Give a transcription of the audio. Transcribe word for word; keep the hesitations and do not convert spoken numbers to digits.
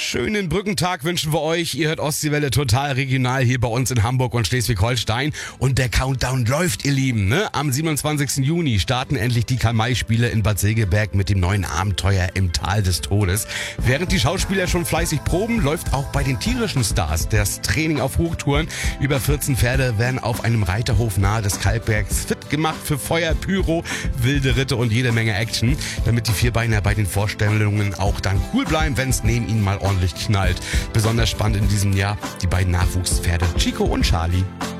Schönen Brückentag wünschen wir euch. Ihr hört Ostseewelle total regional hier bei uns in Hamburg und Schleswig-Holstein. Und der Countdown läuft, ihr Lieben. Ne? Am siebenundzwanzigsten Juni starten endlich die Karl-May-Spiele in Bad Segeberg mit dem neuen Abenteuer im Tal des Todes. Während die Schauspieler schon fleißig proben, läuft auch bei den tierischen Stars das Training auf Hochtouren. Über vierzehn Pferde werden auf einem Reiterhof nahe des Kalkbergs fit gemacht für Feuer, Pyro, wilde Ritte und jede Menge Action, damit die Vierbeiner bei den Vorstellungen auch dann cool bleiben, wenn es neben ihnen mal ordentlich knallt. Besonders spannend in diesem Jahr die beiden Nachwuchspferde Chico und Charlie.